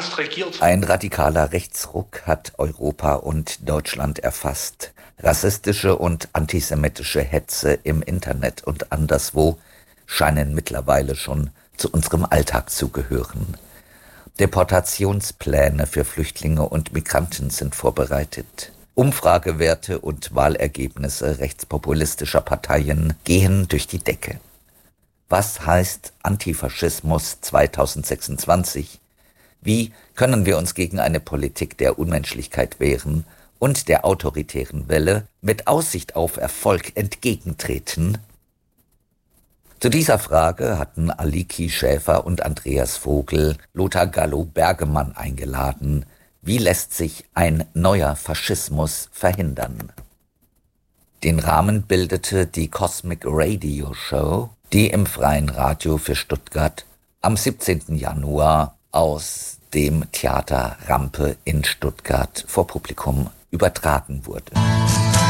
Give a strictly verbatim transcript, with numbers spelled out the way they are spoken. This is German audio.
ernst regiert. Ein radikaler Rechtsruck hat Europa und Deutschland erfasst. Rassistische und antisemitische Hetze im Internet und anderswo scheinen mittlerweile schon zu unserem Alltag zu gehören. Deportationspläne für Flüchtlinge und Migranten sind vorbereitet. Umfragewerte und Wahlergebnisse rechtspopulistischer Parteien gehen durch die Decke. Was heißt Antifaschismus zweitausendsechsundzwanzig? Wie können wir uns gegen eine Politik der Unmenschlichkeit wehren und der autoritären Welle mit Aussicht auf Erfolg entgegentreten? Zu dieser Frage hatten Aliki Schäfer und Andreas Vogel Lothar Gallo-Bergemann eingeladen. Wie lässt sich ein neuer Faschismus verhindern? Den Rahmen bildete die Cosmic Radio Show, die im Freien Radio für Stuttgart am siebzehnten Januar aus dem Theater Rampe in Stuttgart vor Publikum übertragen wurde.